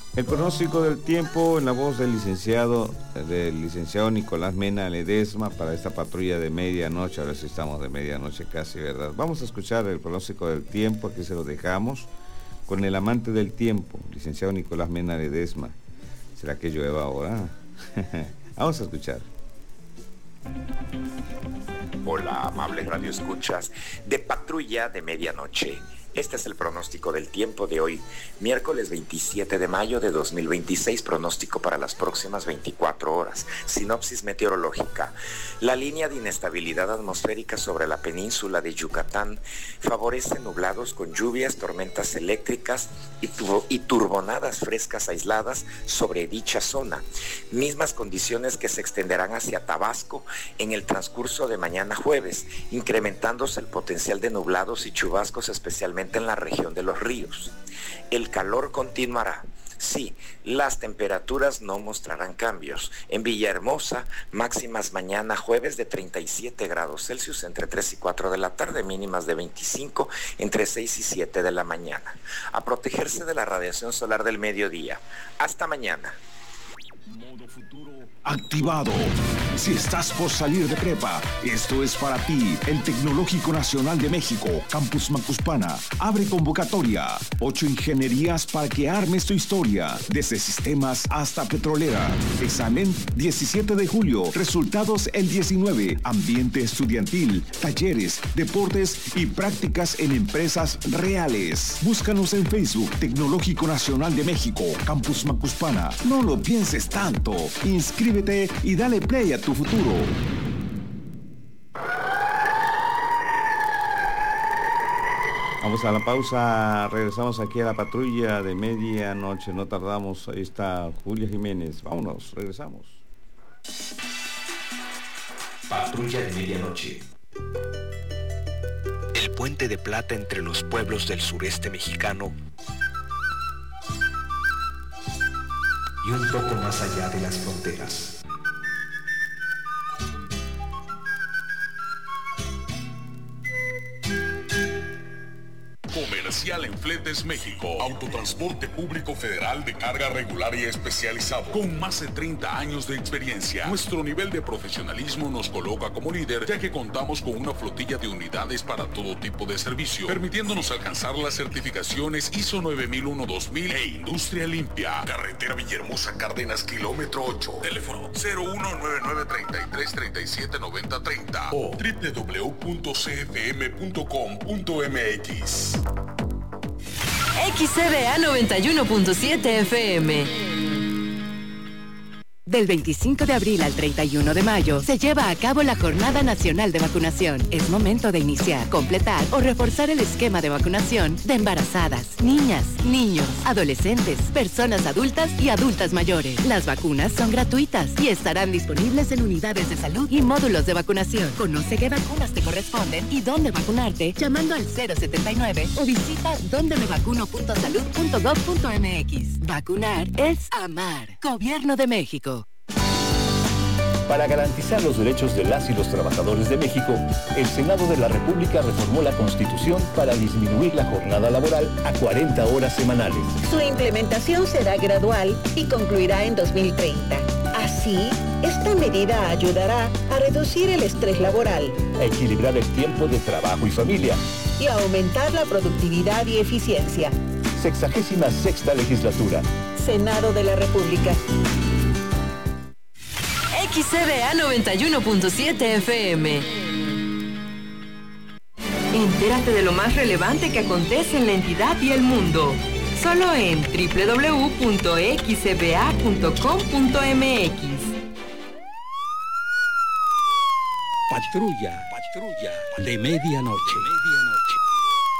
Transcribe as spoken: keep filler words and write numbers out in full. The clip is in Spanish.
El pronóstico del tiempo en la voz del licenciado, del licenciado Nicolás Mena Ledesma para esta patrulla de medianoche. Ahora sí estamos de medianoche casi, ¿verdad? Vamos a escuchar el pronóstico del tiempo, aquí se lo dejamos, con el amante del tiempo, licenciado Nicolás Mena Ledesma. ¿Será que llueva ahora? Vamos a escuchar. Hola, amables radioescuchas de Patrulla de Medianoche. Este es el pronóstico del tiempo de hoy, miércoles veintisiete de mayo de dos mil veintiséis, pronóstico para las próximas veinticuatro horas. Sinopsis meteorológica. La línea de inestabilidad atmosférica sobre la península de Yucatán favorece nublados con lluvias, tormentas eléctricas y, tu- y turbonadas frescas aisladas sobre dicha zona. Mismas condiciones que se extenderán hacia Tabasco en el transcurso de mañana jueves, incrementándose el potencial de nublados y chubascos, especialmente en la región de los ríos. El calor continuará. Sí, las temperaturas no mostrarán cambios. En Villahermosa, máximas mañana jueves de treinta y siete grados Celsius entre tres y cuatro de la tarde, mínimas de veinticinco entre seis y siete de la mañana. A protegerse de la radiación solar del mediodía. Hasta mañana. Modo futuro activado. Si estás por salir de prepa, esto es para ti. El Tecnológico Nacional de México, Campus Macuspana, abre convocatoria. Ocho ingenierías para que armes tu historia, desde sistemas hasta petrolera. Examen diecisiete de julio, resultados el diecinueve. Ambiente estudiantil, talleres, deportes y prácticas en empresas reales. Búscanos en Facebook, Tecnológico Nacional de México, Campus Macuspana. No lo pienses tanto. Inscríbete y dale play a tu futuro. Vamos a la pausa, regresamos aquí a la patrulla de medianoche, no tardamos, ahí está Julia Jiménez, vámonos, regresamos. Patrulla de medianoche. El puente de plata entre los pueblos del sureste mexicano y un poco más allá de las fronteras. Comercial en Fletes México, autotransporte público federal de carga regular y especializado, con más de treinta años de experiencia. Nuestro nivel de profesionalismo nos coloca como líder, ya que contamos con una flotilla de unidades para todo tipo de servicio, permitiéndonos alcanzar las certificaciones I S O nueve mil uno dos mil e Industria Limpia. Carretera Villahermosa Cárdenas, kilómetro ocho, teléfono cero uno nueve nueve, treinta y tres, treinta y siete, noventa, treinta o doble u doble u doble u punto c f m punto com punto m x. X C B A noventa y uno punto siete F M. Del veinticinco de abril al treinta y uno de mayo se lleva a cabo la Jornada Nacional de Vacunación. Es momento de iniciar, completar o reforzar el esquema de vacunación de embarazadas, niñas, niños, adolescentes, personas adultas y adultas mayores. Las vacunas son gratuitas y estarán disponibles en unidades de salud y módulos de vacunación. Conoce qué vacunas te corresponden y dónde vacunarte llamando al cero setenta y nueve o visita donde me vacuno punto salud punto gov punto m x. Vacunar es amar. Gobierno de México. Para garantizar los derechos de las y los trabajadores de México, el Senado de la República reformó la Constitución para disminuir la jornada laboral a cuarenta horas semanales. Su implementación será gradual y concluirá en dos mil treinta. Así, esta medida ayudará a reducir el estrés laboral, a equilibrar el tiempo de trabajo y familia y a aumentar la productividad y eficiencia. Sexagésima sexta legislatura. Senado de la República. X C B A noventa y uno punto siete F M. Entérate de lo más relevante que acontece en la entidad y el mundo. Solo en doble u doble u doble u punto x c b a punto com punto m x. Patrulla, patrulla de medianoche, medianoche.